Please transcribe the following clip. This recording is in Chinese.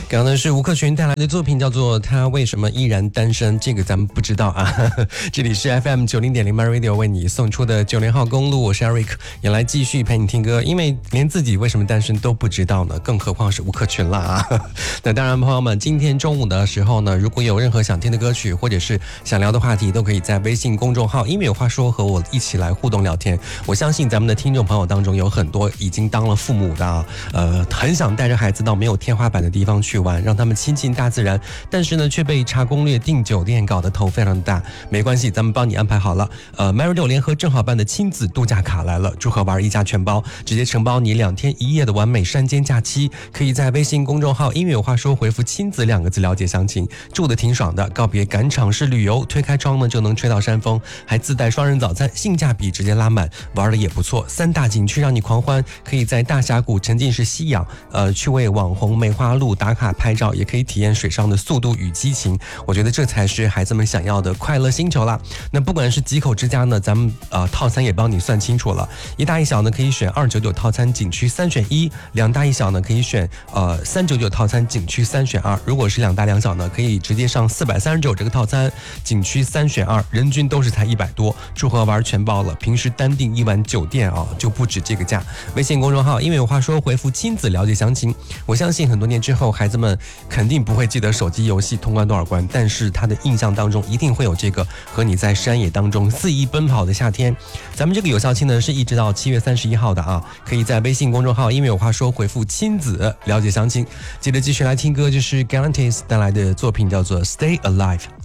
刚刚呢是吴克群带来的作品，叫做《他为什么依然单身》，这个咱们不知道啊。这里是 FM 90.0 My Radio 为你送出的90号公路，我是 Eric， 也来继续陪你听歌，因为连自己为什么单身都不知道呢，更何况是吴克群了啊。那当然，朋友们，今天中午的时候呢，如果有任何想听的歌曲或者是想聊的话题，都可以在微信公众号音乐有话说和我一起来互动聊天。我相信咱们的听众朋友当中有很多已经当了父母的啊，很想带着孩子到没有天花板的地方去玩，让他们亲近大自然，但是呢却被查攻略订酒店搞得头非常大。没关系，咱们帮你安排好了。MyRadio 联合正好办的亲子度假卡来了，祝贺玩一家全包，直接承包你2天1夜的完美山间假期。可以在微信公众号音乐有话说回复亲子2个字了解详情。住的挺爽的，告别赶场式旅游，推开窗呢就能吹到山峰，还自带双人早餐，性价比直接拉满，玩的也不错。3大景区让你狂欢，可以在大峡谷沉浸式吸氧，去为网红梅花鹿打卡拍照，也可以体验水上的速度与激情。我觉得这才是孩子们想要的快乐星球啦。那不管是几口之家呢，咱们套餐也帮你算清楚了，一大一小呢可以选299套餐景区3选1，两大一小呢可以选399套餐景区3选2，如果是2大2小呢可以直接上439这个套餐景区3选2，人均都是才100多，祝贺玩全包了。平时单订1晚酒店啊就不止这个价。微信公众号因为有话说回复亲子了解详情。我相信很多年之后孩子们肯定不会记得手机游戏通关多少关，但是他的印象当中一定会有这个和你在山野当中肆意奔跑的夏天。咱们这个有效期呢是一直到7月31号的啊，可以在微信公众号因为有话说回复亲子了解详情。记得继续来听歌，就是 Galantis 带来的作品叫做 Stay Alive。